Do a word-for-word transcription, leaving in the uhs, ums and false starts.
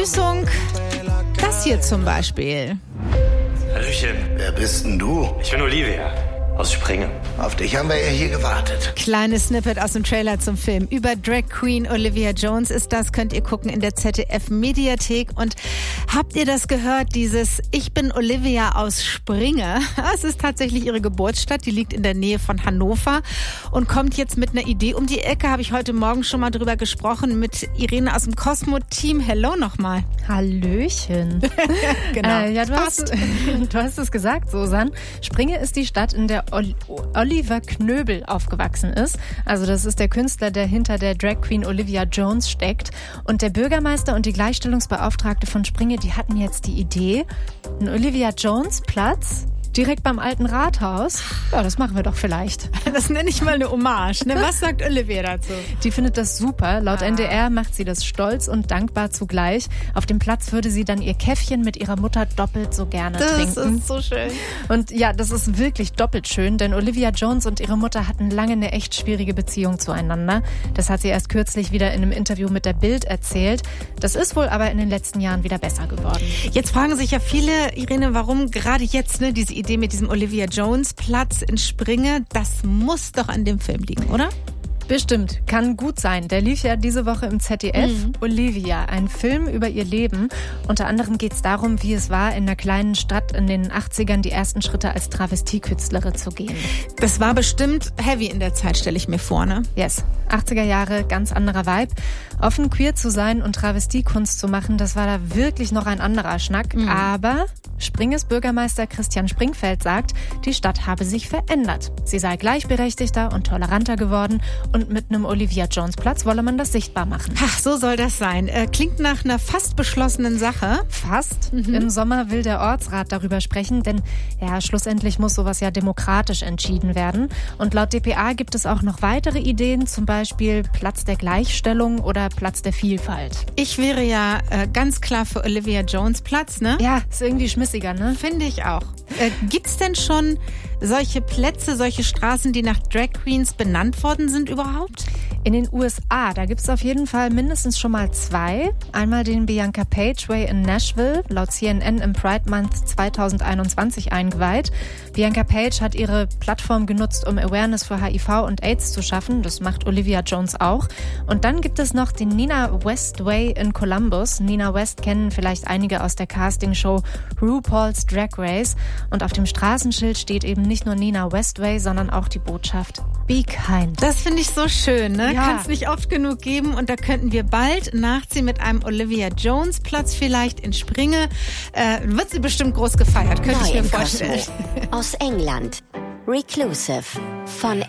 Begrüßung das hier zum Beispiel. Hallöchen. Wer bist denn du? Ich bin Olivia aus Springe. Auf dich haben wir ja hier gewartet. Kleines Snippet aus dem Trailer zum Film. Über Drag Queen Olivia Jones ist das, könnt ihr gucken in der Z D F-Mediathek. Und habt ihr das gehört, dieses Ich bin Olivia aus Springe? Es ist tatsächlich ihre Geburtsstadt, die liegt in der Nähe von Hannover und kommt jetzt mit einer Idee um die Ecke. Habe ich heute Morgen schon mal drüber gesprochen mit Irene aus dem Cosmo-Team. Hello nochmal. Hallöchen. Genau. Äh, ja, du hast, du hast es gesagt, Susan. Springe ist die Stadt, in der Ol- Oliver Knöbel aufgewachsen ist. Also das ist der Künstler, der hinter der Drag Queen Olivia Jones steckt. Und der Bürgermeister und die Gleichstellungsbeauftragte von Springe, die hatten jetzt die Idee, einen Olivia Jones Platz direkt beim alten Rathaus. Ja, das machen wir doch vielleicht. Das nenne ich mal eine Hommage. Ne? Was sagt Olivia dazu? Die findet das super. Laut Ah. N D R macht sie das stolz und dankbar zugleich. Auf dem Platz würde sie dann ihr Käffchen mit ihrer Mutter doppelt so gerne Das trinken. ist so schön. Und ja, das ist wirklich doppelt schön, denn Olivia Jones und ihre Mutter hatten lange eine echt schwierige Beziehung zueinander. Das hat sie erst kürzlich wieder in einem Interview mit der Bild erzählt. Das ist wohl aber in den letzten Jahren wieder besser geworden. Jetzt fragen sich ja viele, Irene, warum gerade jetzt, ne, diese Idee mit diesem Olivia Jones Platz in Springe, das muss doch an dem Film liegen, oder? Bestimmt, kann gut sein. Der lief ja diese Woche im Z D F. Mhm. Olivia, ein Film über ihr Leben. Unter anderem geht es darum, wie es war, in einer kleinen Stadt in den achtzigern die ersten Schritte als Travestiekünstlerin zu gehen. Das war bestimmt heavy in der Zeit, stelle ich mir vor, ne? Yes, achtziger Jahre, ganz anderer Vibe. Offen queer zu sein und Travestiekunst zu machen, das war da wirklich noch ein anderer Schnack. Mhm. Aber Springes Bürgermeister Christian Springfeld sagt, die Stadt habe sich verändert. Sie sei gleichberechtigter und toleranter geworden und mit einem Olivia Jones Platz wolle man das sichtbar machen. Ach, so soll das sein. Äh, klingt nach einer fast beschlossenen Sache. Fast. Mhm. Im Sommer will der Ortsrat darüber sprechen, denn ja, schlussendlich muss sowas ja demokratisch entschieden werden. Und laut D P A gibt es auch noch weitere Ideen, zum Beispiel Platz der Gleichstellung oder Platz der Vielfalt. Ich wäre ja äh, ganz klar für Olivia Jones Platz, ne? Ja, ist irgendwie schmissiger, ne? Finde ich auch. Äh, gibt's denn schon solche Plätze, solche Straßen, die nach Drag Queens benannt worden sind überhaupt? In den U S A, da gibt es auf jeden Fall mindestens schon mal zwei. Einmal den Bianca Page Way in Nashville, laut C N N im Pride Month zweitausendeinundzwanzig eingeweiht. Bianca Page hat ihre Plattform genutzt, um Awareness für H I V und AIDS zu schaffen. Das macht Olivia Jones auch. Und dann gibt es noch den Nina West Way in Columbus. Nina West kennen vielleicht einige aus der Castingshow RuPaul's Drag Race. Und auf dem Straßenschild steht eben nicht nur Nina West Way, sondern auch die Botschaft Be kind. Das finde ich so schön, ne? Ja. Kann es nicht oft genug geben und da könnten wir bald nachziehen mit einem Olivia Jones Platz vielleicht in Springe. Äh, wird sie bestimmt groß gefeiert, könnte Neu ich mir im vorstellen. Kosmos. Aus England. Reclusive von